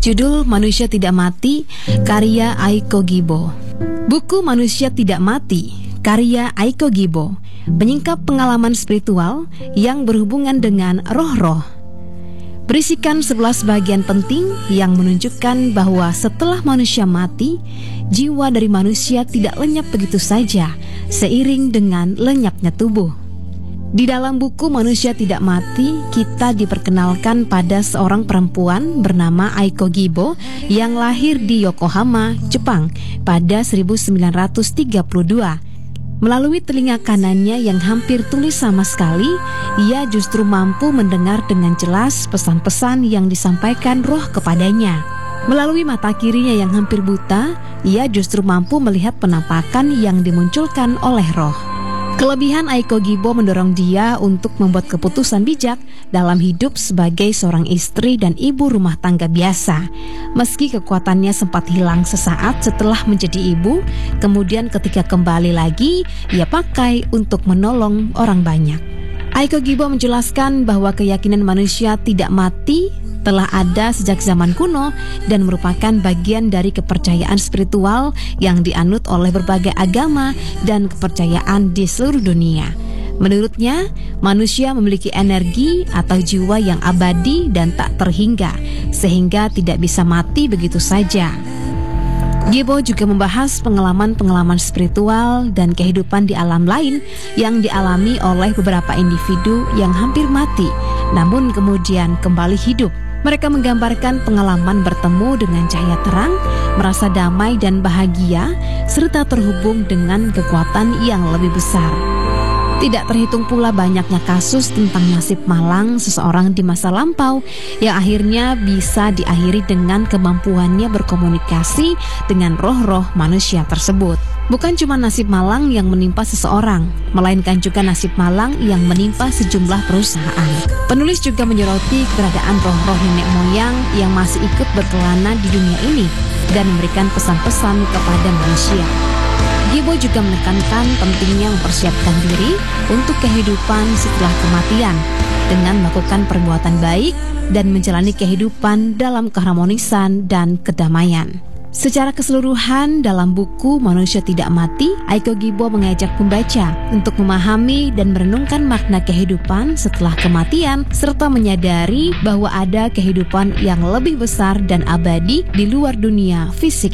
Judul Manusia Tidak Mati, karya Aiko Gibo. Buku Manusia Tidak Mati, karya Aiko Gibo, menyingkap pengalaman spiritual yang berhubungan dengan roh-roh. Berisikan 11 bagian penting yang menunjukkan bahwa setelah manusia mati, jiwa dari manusia tidak lenyap begitu saja, seiring dengan lenyapnya tubuh. Di dalam buku Manusia Tidak Mati, kita diperkenalkan pada seorang perempuan bernama Aiko Gibo yang lahir di Yokohama, Jepang pada 1932. Melalui telinga kanannya yang hampir tuli sama sekali, ia justru mampu mendengar dengan jelas pesan-pesan yang disampaikan roh kepadanya. Melalui mata kirinya yang hampir buta, ia justru mampu melihat penampakan yang dimunculkan oleh roh. Kelebihan Aiko Gibo mendorong dia untuk membuat keputusan bijak dalam hidup sebagai seorang istri dan ibu rumah tangga biasa. Meski kekuatannya sempat hilang sesaat setelah menjadi ibu, kemudian ketika kembali lagi, ia pakai untuk menolong orang banyak. Aiko Gibo menjelaskan bahwa keyakinan manusia tidak mati telah ada sejak zaman kuno dan merupakan bagian dari kepercayaan spiritual yang dianut oleh berbagai agama dan kepercayaan di seluruh dunia. Menurutnya, manusia memiliki energi atau jiwa yang abadi dan tak terhingga, sehingga tidak bisa mati begitu saja. Gibo juga membahas pengalaman-pengalaman spiritual dan kehidupan di alam lain yang dialami oleh beberapa individu yang hampir mati, namun kemudian kembali hidup. Mereka menggambarkan pengalaman bertemu dengan cahaya terang, merasa damai dan bahagia, serta terhubung dengan kekuatan yang lebih besar. Tidak terhitung pula banyaknya kasus tentang nasib malang seseorang di masa lampau yang akhirnya bisa diakhiri dengan kemampuannya berkomunikasi dengan roh-roh manusia tersebut. Bukan cuma nasib malang yang menimpa seseorang, melainkan juga nasib malang yang menimpa sejumlah perusahaan. Penulis juga menyoroti keberadaan roh-roh nenek moyang yang masih ikut berkelana di dunia ini dan memberikan pesan-pesan kepada manusia. Gibo juga menekankan pentingnya mempersiapkan diri untuk kehidupan setelah kematian dengan melakukan perbuatan baik dan menjalani kehidupan dalam keharmonisan dan kedamaian. Secara keseluruhan dalam buku Manusia Tidak Mati, Aiko Gibo mengajak pembaca untuk memahami dan merenungkan makna kehidupan setelah kematian serta menyadari bahwa ada kehidupan yang lebih besar dan abadi di luar dunia fisik